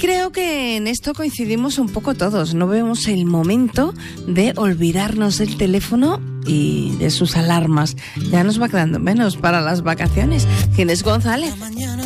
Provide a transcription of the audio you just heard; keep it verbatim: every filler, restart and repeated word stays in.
creo que en esto coincidimos un poco todos. No vemos el momento de olvidarnos del teléfono y de sus alarmas. Ya nos va quedando menos para las vacaciones. Ginés González.